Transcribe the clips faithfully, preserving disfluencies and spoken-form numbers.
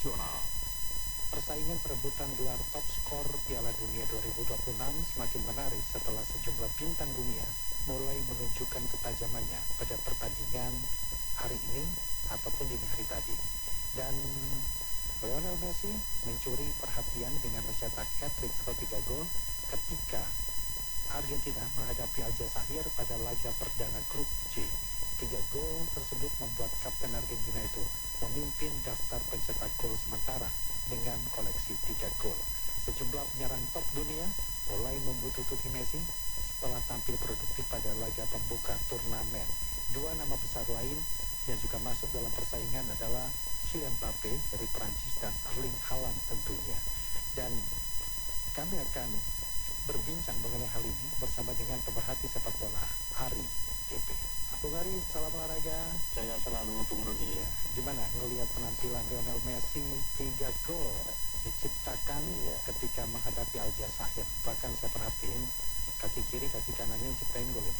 Nasional. Persaingan perebutan gelar top skor Piala Dunia dua ribu dua puluh enam semakin menarik setelah sejumlah bintang dunia mulai menunjukkan ketajamannya pada pertandingan hari ini ataupun dini hari tadi. Dan Lionel Messi mencuri perhatian dengan mencetak hat-trick atau tiga gol ketika Argentina menghadapi Aljazair pada laga perdana grup J. Tiga gol tersebut membuat kapten Argentina itu memimpin daftar pencetak gol sementara dengan koleksi tiga gol. Sejumlah penyerang top dunia mulai membutuhkan Messi setelah tampil produktif pada laga pembuka turnamen. Dua nama besar lain yang juga masuk dalam persaingan adalah Kylian Mbappe dari Prancis dan Erling Haaland tentunya. Dan kami akan berbincang mengenai hal ini bersama dengan pemerhati sepak bola Ari D P. Bung Ari, salam olahraga. Saya selalu Bung Rudi. Iya. Gimana ngelihat penampilan Lionel Messi tiga gol diciptakan iya. ketika menghadapi Aljazair. Bahkan saya perhatiin kaki kiri kaki kanannya ciptain gol ini.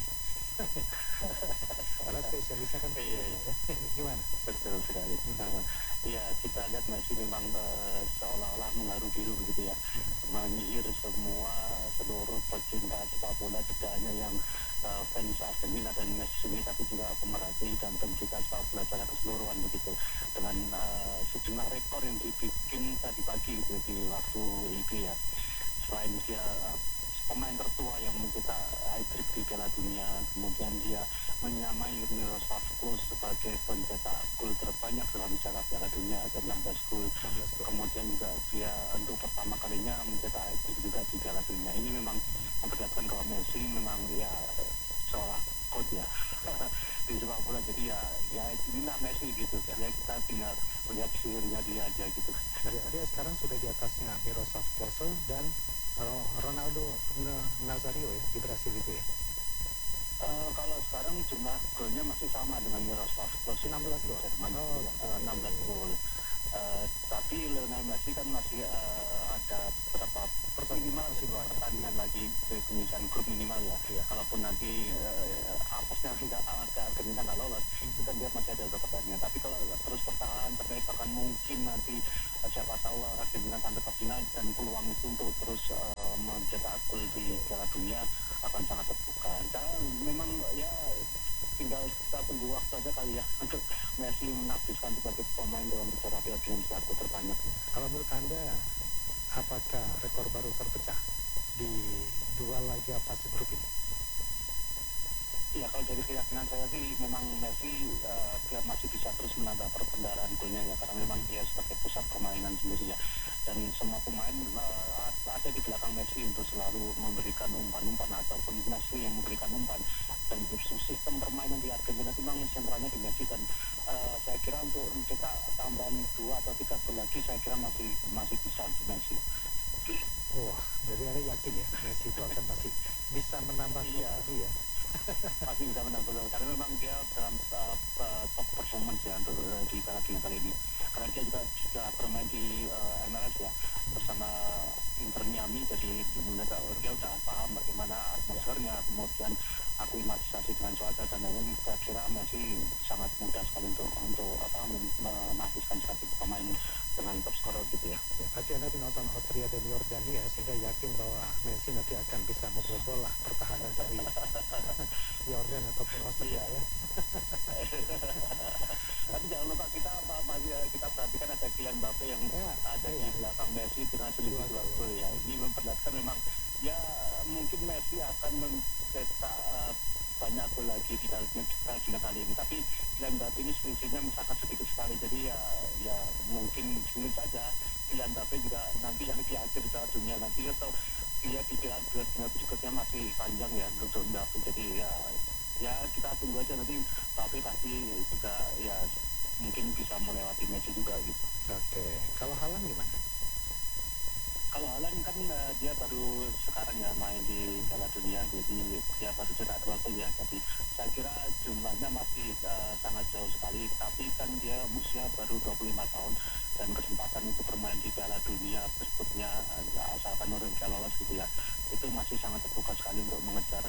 Karena spesialisnya kan iya, iya. ya. Gimana? Betul sekali. Hmm. Iya, kita lihat Messi memang uh, seolah-olah mengharu biru begitu ya, hmm. menyihir semua seluruh pecinta sepak bola, tidak hanya yang uh, fans Argentina dan Messi sendiri, tapi juga pemerhati dan pencinta sepak bola secara keseluruhan begitu, dengan uh, sejumlah rekor yang dibikin tadi pagi gitu, di waktu itu ya. Selain dia uh, pemain tertua yang mencetak hat-trick di Piala Dunia, kemudian dia menyamai Miroslav Klose sebagai pencetak gol terbanyak dalam sejarah Piala Dunia, ada enam belas gol. Kemudian juga dia untuk pertama kalinya mencetak hat-trick juga di Piala Dunia. Ini memang memperlihatkan kalau Messi memang ya seolah god ya di sepak bola. Jadi ya ya inilah Messi gitu. Ya kita tinggal melihat sihirnya dia aja gitu. Ya, dia sekarang sudah di atasnya Miroslav Klose dan Ronaldo Nazario ya di Brasil itu ya. Uh, kalau sekarang jumlah golnya masih sama dengan Miroslav Klose, enam belas gol. Oh, uh, enam belas gol. Uh, tapi Lionel Messi kan masih uh, ada beberapa minimal dua pertandingan ya. lagi penyisian grup minimal ya. ya. Kalaupun nanti uh, apesnya nggak Argentina nggak lolos, hmm. itu kan dia masih ada dua pertandingan. Tapi kalau terus bertahan, terkait bahkan mungkin nanti uh, siapa tahu Argentina sampai ke final dan peluang itu untuk terus uh, mencetak gol di Piala Dunia akan sangat terbuka. Dan memang ya tinggal kita tunggu waktu aja kali ya untuk Messi menaktiskan sebagai pemain dalam sejarah Piala Dunia selaku terbanyak. Kalau menurut Anda, apakah rekor baru terpecah di dua laga fase grup ini? Ya, kalau dari keyakinan saya sih memang Messi uh, dia masih bisa terus menambah perbendaharaan golnya ya, karena memang dia sebagai pusat permainan sendiri ya. Dan semua pemain uh, ada di belakang Messi untuk selalu memberikan umpan-umpan ataupun Messi yang memberikan umpan. Dan sistem permainan di Argentina itu memang sentralnya di Messi, dan uh, saya kira untuk mencetak tambahan dua atau tiga gol lagi saya kira masih masih bisa untuk Messi. Wah, jadi Anda yakin ya Messi itu akan masih bisa menambah gol iya. lagi ya? Masih bisa menambah gol karena memang dia dalam uh, uh, top performance ya untuk uh, di Piala Dunia kali ini. Karena dia juga sudah bermain di uh, M L S ya bersama Inter Miami, jadi dia sudah paham bagaimana atmosfernya, kemudian aklimatisasi dengan cuaca dan lain-lain. Saya kira Messi sangat mudah sekali untuk untuk apa menaktiskan satu pemain dengan top scorer gitu ya. Ya, berarti Anda nonton Austria dan Yordania sehingga yakin bahwa Messi nanti akan bisa membobol lah pertahanan dari Yordan ataupun Austria ya. Tapi jangan lupa kita masih kita perhatikan ada Kylian Mbappe yang ya, ada ya, di belakang Messi dengan selisih dua gol ya. Ini memperlihatkan memang ya mungkin Messi akan mencetak uh, banyak gol lagi di dalam Piala kali ini. Tapi Kylian Mbappe ini selisihnya sangat sedikit sekali. Jadi ya ya mungkin sulit saja Kylian Mbappe juga nanti yang di akhir Piala Dunia nanti atau dia di Piala Dunia berikutnya masih panjang ya untuk Mbappe. Jadi ya ya kita tunggu aja nanti Mbappe pasti juga ya mungkin bisa melewati Messi juga gitu. Oke, kalau Haaland gimana? Kalau Haaland kan uh, dia baru sekarang ya main di Piala Dunia, jadi dia baru cetak dua gol ya. Jadi saya kira jumlahnya masih uh, sangat jauh sekali, tapi kan dia usia baru dua puluh lima tahun dan kesempatan untuk bermain di Piala Dunia berikutnya uh, asalkan Norwegia lolos gitu ya, itu masih sangat terbuka sekali untuk mengejar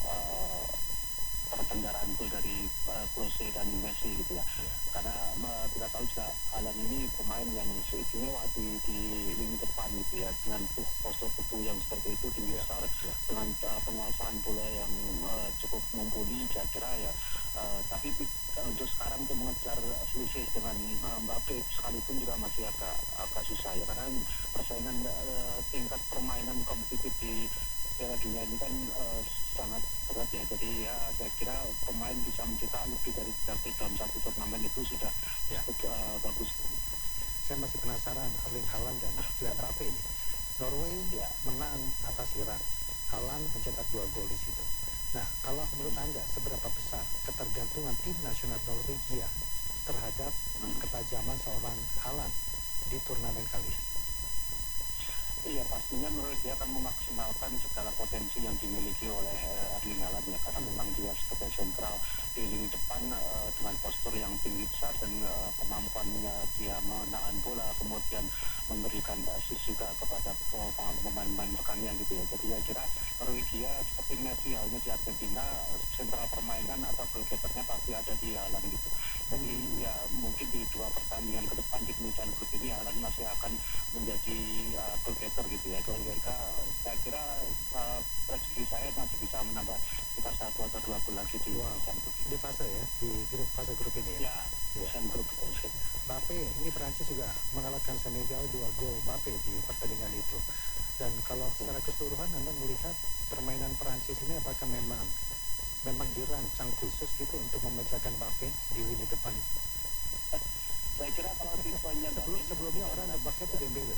uh, perbendaharaan gol dari uh, Klose dan Messi gitu ya. Karena uh, kita tahu juga Haaland ini pemain yang istimewa di, di lini depan gitu ya, dengan postur tubuh yang seperti itu, tinggi Ya, besar, ya. dengan uh, penguasaan bola yang uh, cukup mumpuni, saya kira ya. Uh, tapi uh, untuk sekarang untuk mengejar selisih dengan uh, Mbappe sekalipun juga masih agak agak susah ya, karena persaingan uh, tingkat permainan kompetitif di Piala Dunia ini kan uh, sangat berat ya. Jadi ya saya kira pemain bisa mencetak lebih dari tiga gol dalam satu turnamen itu sudah Ya. cukup uh, bagus. Saya masih penasaran Erling Haaland dan Kylian Mbappe ini. Norway Ya. menang atas Irak. Haaland mencetak dua gol di situ. Nah, kalau menurut Anda seberapa besar ketergantungan tim nasional Norwegia terhadap ketajaman seorang Haaland di turnamen kali ini? Iya, pastinya menurut dia akan memaksimalkan segala potensi yang dimiliki oleh uh, Erling Haaland ya, karena memang dia sebagai sentral di lini depan uh, dengan postur yang tinggi besar dan uh, kemampuannya dia menahan bola, kemudian memberikan assist juga kepada pemain-pemain rekannya gitu ya. Jadi saya kira Norwegia seperti Messi halnya di Argentina, sentral permainan atau goalgetternya pasti ada di Haaland gitu. Jadi ya mungkin di dua pertandingan ke depan di penyisian grup ini Haaland masih akan menjadi uh, goalgetter gitu ya. Jadi kita, saya kira uh, prediksi saya masih bisa menambah sekitar satu atau dua gol lagi di Wow. penyisian grup ini. Di fase ya, di grup fase grup ini ya. Ya, penyisian grup. Mbappe, ini Prancis juga mengalahkan Senegal dua gol Mbappe di pertandingan itu. Dan kalau secara keseluruhan Anda melihat permainan Prancis ini apakah memang memang dirancang khusus gitu untuk memecahkan Mbappe di lini depan? Saya kira kalau tipenya Sebelum sebelumnya orang nebaknya itu Dembele.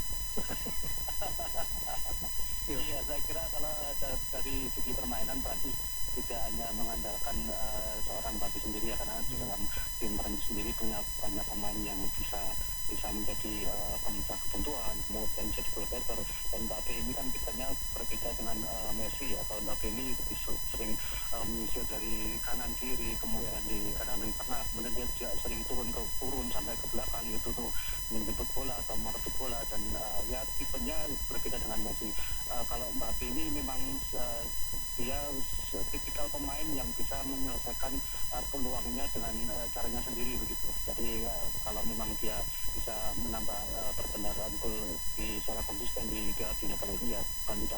Iya, saya kira kalau da- dari segi permainan Prancis tidak hanya mengandalkan uh, seorang Mbappe sendiri ya, karena di dalam tim Prancis sendiri punya banyak pemain yang bisa bisa menjadi uh, pemecah kebuntuan, kemudian jadi goalgetter. Dan Mbappe ini kan tipenya berbeda dengan uh, Messi ya. Kalau Mbappe ini lebih su- sering uh, menyisir dari kanan kiri, kemudian di kanan dan tengah, kemudian dia juga sering turun ke turun sampai ke belakang gitu tuh, menjemput bola atau merebut bola, dan uh, ya tipenya berbeda dengan Messi. Uh, kalau Mbappe ini memang uh, dia tipikal pemain yang bisa menyelesaikan uh, peluangnya dengan uh, caranya sendiri begitu. Jadi uh, kalau memang dia bisa menambah uh, perbenaran gol di secara konsisten di Piala Dunia kali ini ya, bukan tidak